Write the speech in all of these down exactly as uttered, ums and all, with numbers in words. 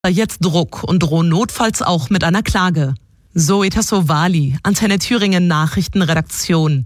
jetzt Druck und drohen notfalls auch mit einer Klage. Zoe Tassovali, Antenne Thüringen Nachrichtenredaktion.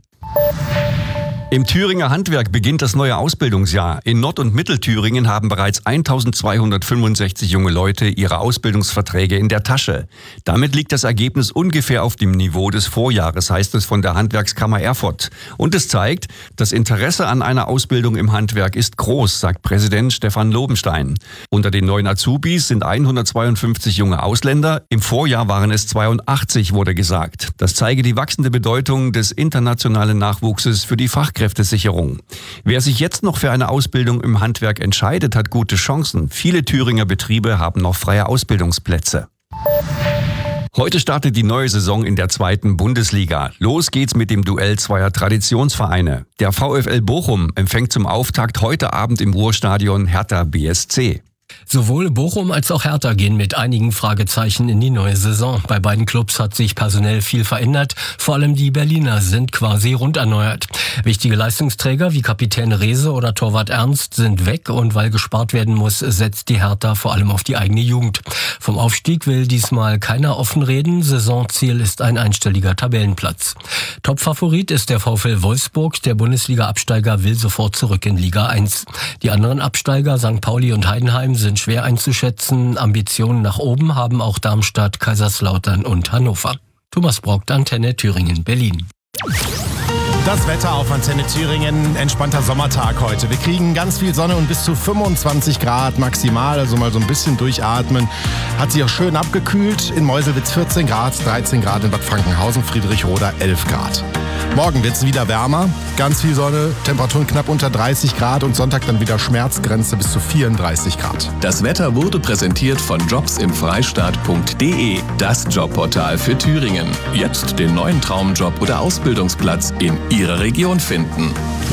Im Thüringer Handwerk beginnt das neue Ausbildungsjahr. In Nord- und Mittelthüringen haben bereits eintausendzweihundertfünfundsechzig junge Leute ihre Ausbildungsverträge in der Tasche. Damit liegt das Ergebnis ungefähr auf dem Niveau des Vorjahres, heißt es von der Handwerkskammer Erfurt. Und es zeigt, das Interesse an einer Ausbildung im Handwerk ist groß, sagt Präsident Stefan Lobenstein. Unter den neuen Azubis sind hundertzweiundfünfzig junge Ausländer. Im Vorjahr waren es zweiundachtzig, wurde gesagt. Das zeige die wachsende Bedeutung des internationalen Nachwuchses für die Fachkräfte. Kräftesicherung. Wer sich jetzt noch für eine Ausbildung im Handwerk entscheidet, hat gute Chancen. Viele Thüringer Betriebe haben noch freie Ausbildungsplätze. Heute startet die neue Saison in der zweiten Bundesliga. Los geht's mit dem Duell zweier Traditionsvereine. Der VfL Bochum empfängt zum Auftakt heute Abend im Ruhrstadion Hertha B S C. Sowohl Bochum als auch Hertha gehen mit einigen Fragezeichen in die neue Saison. Bei beiden Clubs hat sich personell viel verändert. Vor allem die Berliner sind quasi rund erneuert. Wichtige Leistungsträger wie Kapitän Rehse oder Torwart Ernst sind weg und weil gespart werden muss, setzt die Hertha vor allem auf die eigene Jugend. Vom Aufstieg will diesmal keiner offen reden. Saisonziel ist ein einstelliger Tabellenplatz. Topfavorit ist der VfL Wolfsburg. Der Bundesliga-Absteiger will sofort zurück in Liga eins. Die anderen Absteiger, Sankt Pauli und Heidenheim, sind schwer einzuschätzen. Ambitionen nach oben haben auch Darmstadt, Kaiserslautern und Hannover. Thomas Brockt, Antenne Thüringen, Berlin. Das Wetter auf Antenne Thüringen, entspannter Sommertag heute. Wir kriegen ganz viel Sonne und bis zu fünfundzwanzig Grad maximal, also mal so ein bisschen durchatmen. Hat sich auch schön abgekühlt. In Meuselwitz vierzehn Grad, dreizehn Grad in Bad Frankenhausen, Friedrichroda elf Grad. Morgen wird es wieder wärmer, ganz viel Sonne, Temperaturen knapp unter dreißig Grad und Sonntag dann wieder Schmerzgrenze bis zu vierunddreißig Grad. Das Wetter wurde präsentiert von jobs im freistaat punkt de, das Jobportal für Thüringen. Jetzt den neuen Traumjob oder Ausbildungsplatz in Ihrer Region finden.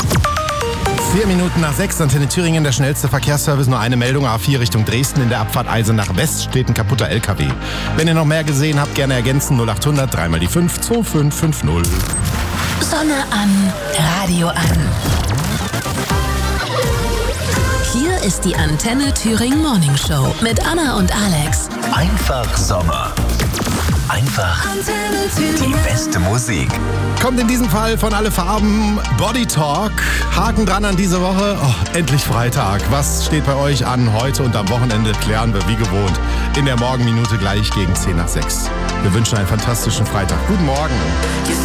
Vier Minuten nach sechs, Antenne Thüringen, der schnellste Verkehrsservice. Nur eine Meldung, A vier Richtung Dresden. In der Abfahrt Eisenach West steht ein kaputter L K W. Wenn ihr noch mehr gesehen habt, gerne ergänzen. null achthundert, dreimal die fünf, zwei fünf fünf null. Sonne an, Radio an. Hier ist die Antenne Thüringen Morning Show mit Anna und Alex. Einfach Sommer. Einfach die beste Musik. Kommt in diesem Fall von Alle Farben, Body Talk. Haken dran an diese Woche. Oh, endlich Freitag. Was steht bei euch an heute und am Wochenende? Klären wir wie gewohnt in der Morgenminute gleich gegen zehn nach sechs. Wir wünschen einen fantastischen Freitag. Guten Morgen.